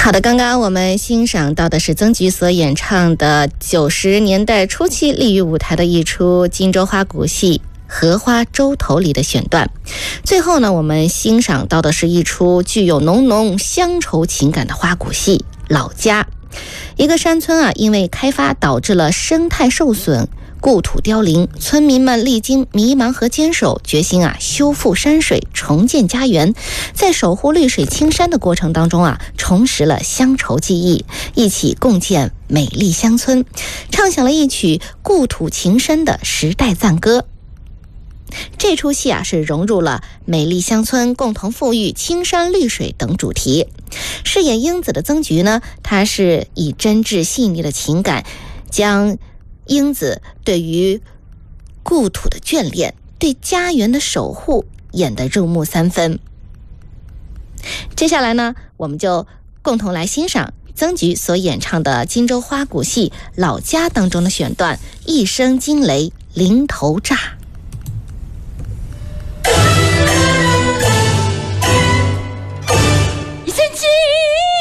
好的，刚刚我们欣赏到的是曾菊所演唱的90年代初期立于舞台的一出荆州花鼓戏《荷花洲头》里的选段。最后呢，我们欣赏到的是一出具有浓浓乡愁情感的花鼓戏《老家》。一个山村因为开发导致了生态受损，故土凋零，村民们历经迷茫和坚守，决心修复山水，重建家园。在守护绿水青山的过程当中重拾了乡愁记忆，一起共建美丽乡村，唱响了一曲故土情深的时代赞歌。这出戏是融入了美丽乡村、共同富裕、青山绿水等主题。饰演英子的曾菊呢，她是以真挚细腻的情感，将英子对于故土的眷恋、对家园的守护演得入木三分。接下来呢，我们就共同来欣赏曾菊所演唱的荆州花鼓戏《老家》当中的选段：一声惊雷，林头炸。